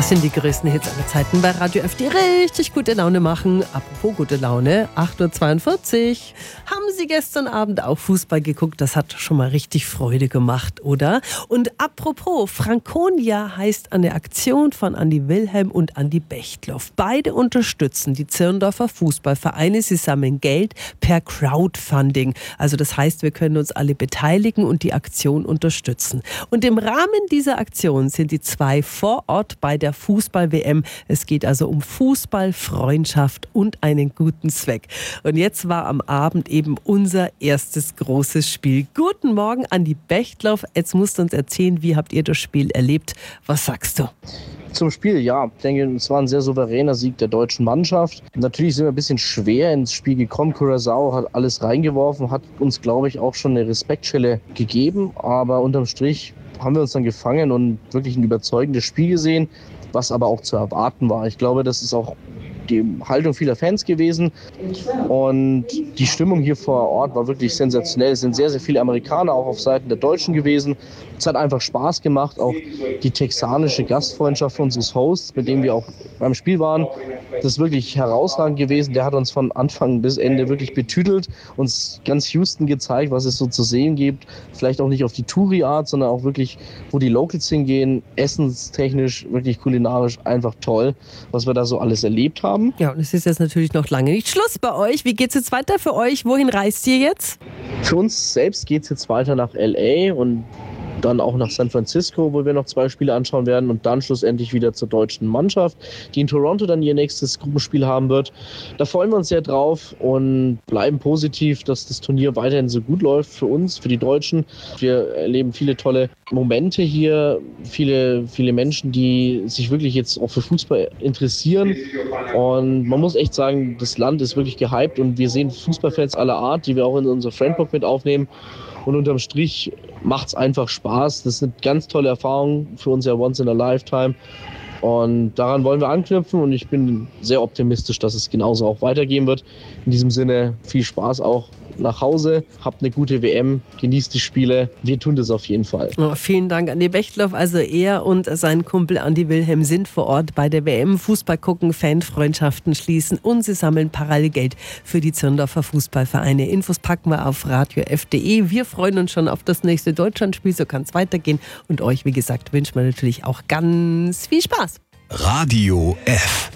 Das sind die größten Hits aller Zeiten bei Radio F, die richtig gute Laune machen. Apropos gute Laune, 8.42 Uhr. Haben Sie gestern Abend auch Fußball geguckt? Das hat schon mal richtig Freude gemacht, oder? Und apropos, Franconia heißt eine Aktion von Andi Wilhelm und Andi Bechtloff. Beide unterstützen die Zirndorfer Fußballvereine. Sie sammeln Geld per Crowdfunding. Also das heißt, wir können uns alle beteiligen und die Aktion unterstützen. Und im Rahmen dieser Aktion sind die zwei vor Ort bei der Fußball-WM. Es geht also um Fußball, Freundschaft und einen guten Zweck. Und jetzt war am Abend eben unser erstes großes Spiel. Guten Morgen, Andi Bechtloff. Jetzt musst du uns erzählen, wie habt ihr das Spiel erlebt? Was sagst du? Zum Spiel, ja. Ich denke, es war ein sehr souveräner Sieg der deutschen Mannschaft. Natürlich sind wir ein bisschen schwer ins Spiel gekommen. Curaçao hat alles reingeworfen, hat uns, glaube ich, auch schon eine Respektschelle gegeben. Aber unterm Strich haben wir uns dann gefangen und wirklich ein überzeugendes Spiel gesehen, was aber auch zu erwarten war. Ich glaube, das ist auch die Haltung vieler Fans gewesen und die Stimmung hier vor Ort war wirklich sensationell. Es sind sehr, sehr viele Amerikaner auch auf Seiten der Deutschen gewesen. Es hat einfach Spaß gemacht, auch die texanische Gastfreundschaft unseres Hosts, mit dem wir auch beim Spiel waren. Das ist wirklich herausragend gewesen. Der hat uns von Anfang bis Ende wirklich betüdelt, uns ganz Houston gezeigt, was es so zu sehen gibt. Vielleicht auch nicht auf die Touri-Art, sondern auch wirklich, wo die Locals hingehen. Essenstechnisch, wirklich kulinarisch einfach toll, was wir da so alles erlebt haben. Ja, und es ist jetzt natürlich noch lange nicht Schluss bei euch. Wie geht's jetzt weiter für euch? Wohin reist ihr jetzt? Für uns selbst geht es jetzt weiter nach L.A. und dann auch nach San Francisco, wo wir noch 2 Spiele anschauen werden und dann schlussendlich wieder zur deutschen Mannschaft, die in Toronto dann ihr nächstes Gruppenspiel haben wird. Da freuen wir uns sehr drauf und bleiben positiv, dass das Turnier weiterhin so gut läuft für uns, für die Deutschen. Wir erleben viele tolle Momente hier, viele Menschen, die sich wirklich jetzt auch für Fußball interessieren und man muss echt sagen, das Land ist wirklich gehypt und wir sehen Fußballfans aller Art, die wir auch in unser Friendbook mit aufnehmen. Und unterm Strich macht es einfach Spaß. Das sind ganz tolle Erfahrungen für uns ja once in a lifetime. Und daran wollen wir anknüpfen und ich bin sehr optimistisch, dass es genauso auch weitergehen wird. In diesem Sinne viel Spaß auch nach Hause, habt eine gute WM, genießt die Spiele. Wir tun das auf jeden Fall. Oh, vielen Dank, Andi Bechtloff. Also er und sein Kumpel Andi Wilhelm sind vor Ort bei der WM. Fußball gucken, Fanfreundschaften schließen und sie sammeln parallel Geld für die Zirndorfer Fußballvereine. Infos packen wir auf radiof.de. Wir freuen uns schon auf das nächste Deutschlandspiel, so kann es weitergehen. Und euch, wie gesagt, wünschen wir natürlich auch ganz viel Spaß. Radio F.